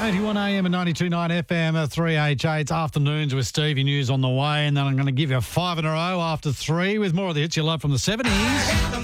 81 AM and 92.9 FM at 3HA. It's afternoons with Stevie News on the way, and then I'm going to give you 5 in a row after 3 with more of the hits you love from the 70s.